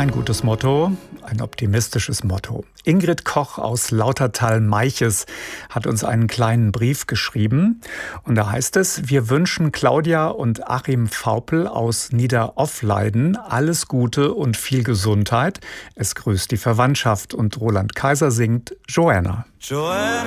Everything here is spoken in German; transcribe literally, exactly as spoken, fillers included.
Ein gutes Motto, ein optimistisches Motto. Ingrid Koch aus Lautertal-Meiches hat uns einen kleinen Brief geschrieben. Und da heißt es: Wir wünschen Claudia und Achim Vaupel aus Niederoffleiden alles Gute und viel Gesundheit. Es grüßt die Verwandtschaft. Und Roland Kaiser singt Joanna. Joanna.